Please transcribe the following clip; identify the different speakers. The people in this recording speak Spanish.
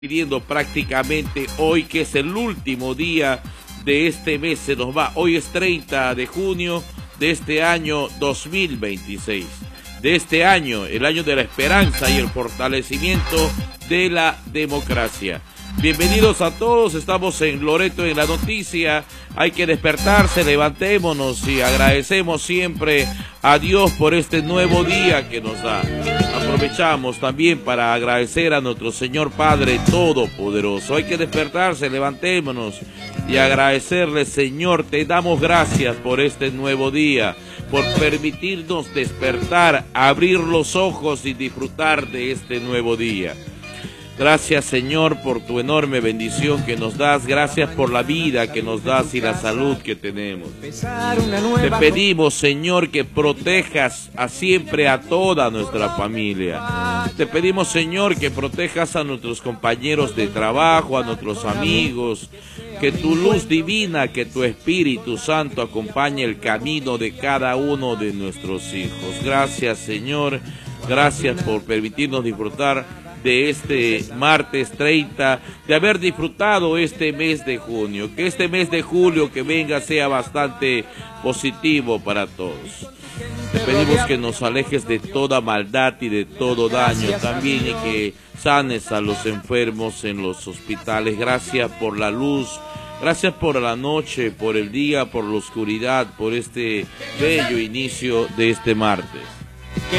Speaker 1: pidiendo prácticamente hoy, que es el último día de este mes, se nos va. Hoy es 30 de junio de este año 2026. De este año, el año de la esperanza y el fortalecimiento de la democracia. Bienvenidos a todos, estamos en Loreto en la noticia. Hay que despertarse, levantémonos y agradecemos siempre a Dios por este nuevo día que nos da. Aprovechamos también para agradecer a nuestro Señor Padre Todopoderoso. Hay que despertarse, levantémonos y agradecerle: Señor, te damos gracias por este nuevo día, por permitirnos despertar, abrir los ojos y disfrutar de este nuevo día. Gracias, Señor, por tu enorme bendición que nos das. Gracias por la vida que nos das y la salud que tenemos. Te pedimos, Señor, que protejas siempre a toda nuestra familia. Te pedimos, Señor, que protejas a nuestros compañeros de trabajo, a nuestros amigos. Que tu luz divina, que tu Espíritu Santo acompañe el camino de cada uno de nuestros hijos. Gracias, Señor. Gracias por permitirnos disfrutar de este martes 30, de haber disfrutado este mes de junio. Que este mes de julio que venga sea bastante positivo para todos. Te pedimos que nos alejes de toda maldad y de todo daño también, y que sanes a los enfermos en los hospitales. Gracias por la luz, gracias por la noche, por el día, por la oscuridad, por este bello inicio de este martes.